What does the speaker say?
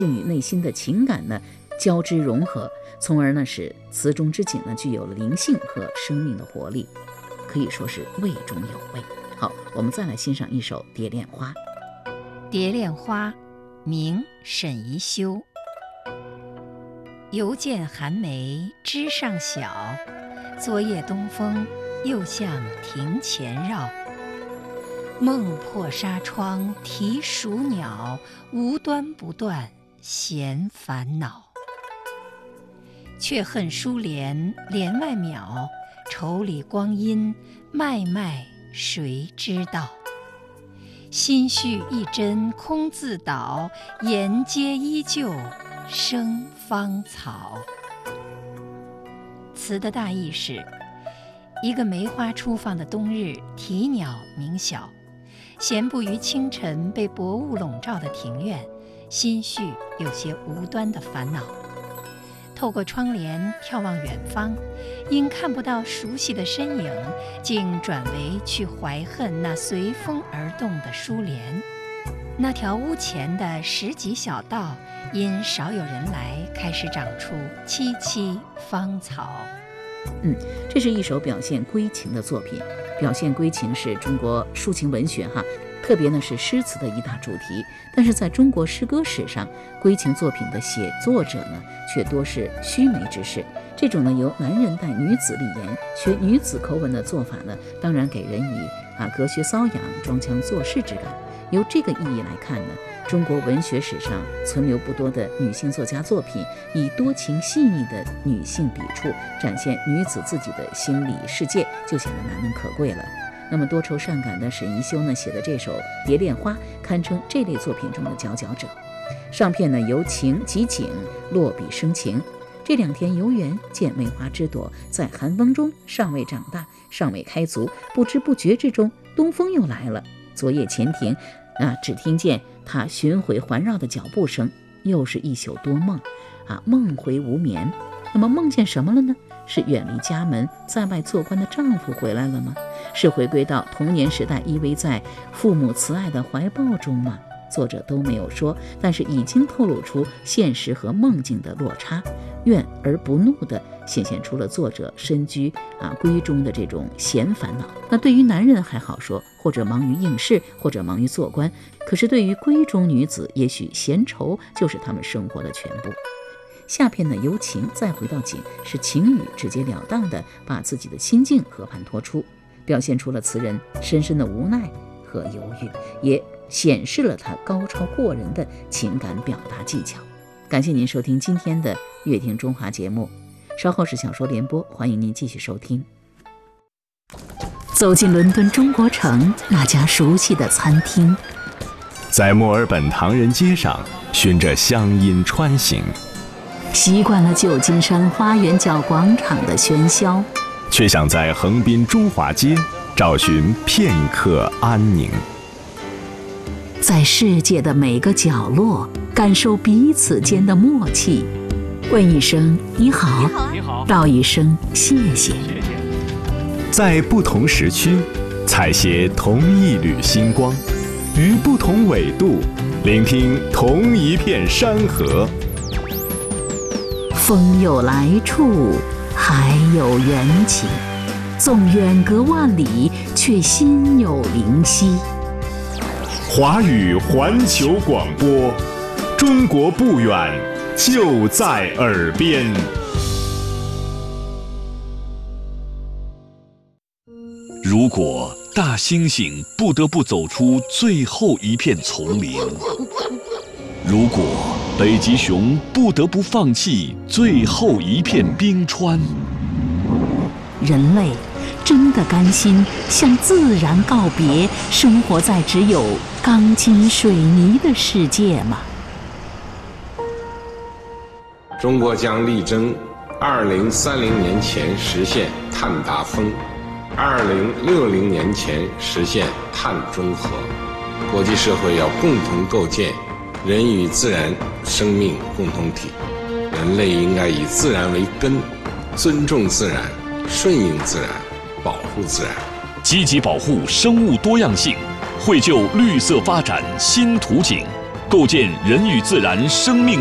与内心的情感呢交织融合，从而呢使词中之景呢具有了灵性和生命的活力，可以说是味中有味。好，我们再来欣赏一首《蝶恋花》。 《蝶恋花》名沈宜修。犹见寒梅枝上小，昨夜东风又向庭前绕。梦破纱窗啼鼠鸟，无端不断闲烦恼。却恨疏帘帘外渺，愁里光阴脉脉谁知道。心绪一针空自倒，沿街依旧生芳草。词的大意是：一个梅花初放的冬日，啼鸟鸣晓，闲步于清晨被薄雾笼罩的庭院，心绪有些无端的烦恼。透过窗帘眺望远方，因看不到熟悉的身影，竟转为去怀恨那随风而动的书帘。那条屋前的石级小道，因少有人来，开始长出萋萋芳草。 这是一首表现归情的作品。表现归情是中国抒情文学特别呢是诗词的一大主题，但是在中国诗歌史上，归情作品的写作者呢却多是须眉之士。这种呢由男人带女子立言，学女子口吻的做法呢，当然给人以隔靴搔痒、装腔作势之感。由这个意义来看呢，中国文学史上存留不多的女性作家作品，以多情细腻的女性笔触展现女子自己的心理世界，就显得难能可贵了。那么多愁善感的沈宜修呢写的这首《蝶恋花》，堪称这类作品中的佼佼者。上片呢由情及景，落笔生情。这两天游园，见梅花之朵在寒风中尚未长大，尚未开足，不知不觉之中，东风又来了。昨夜前庭，只听见他巡回环绕的脚步声，又是一宿多梦梦回无眠。那么梦见什么了呢？是远离家门在外做官的丈夫回来了吗？是回归到童年时代依偎在父母慈爱的怀抱中吗？作者都没有说，但是已经透露出现实和梦境的落差，怨而不怒地显现出了作者身居闺中的这种闲烦恼。那对于男人还好说，或者忙于应试，或者忙于做官，可是对于闺中女子，也许闲愁就是他们生活的全部。下片呢由情再回到景，是情语直截了当地把自己的心境和盘托出，表现出了词人深深的无奈和犹豫，也显示了他高超过人的情感表达技巧。感谢您收听今天的乐听中华节目，稍后是小说联播，欢迎您继续收听。走进伦敦中国城那家熟悉的餐厅， 在墨尔本唐人街上循着乡音穿行， 习惯了旧金山花园角广场的喧嚣， 却想在横滨中华街找寻片刻安宁。 在世界的每个角落感受彼此间的默契，问一声你好，道一声谢谢。 在不同时区采撷同一缕星光，于不同纬度聆听同一片山河。 风有来处，海有缘起，纵远隔万里，却心有灵犀。 华语环球广播，中国不远，就在耳边。 如果大猩猩不得不走出最后一片丛林，如果北极熊不得不放弃最后一片冰川， 人类真的甘心向自然告别，生活在只有钢筋水泥的世界吗？ 中国将力争2030年前实现碳达峰，2060年前实现碳中和。国际社会要共同构建人与自然生命共同体，人类应该以自然为根，尊重自然，顺应自然，保护自然， 积极保护生物多样性，绘就绿色发展新图景。 构建人与自然生命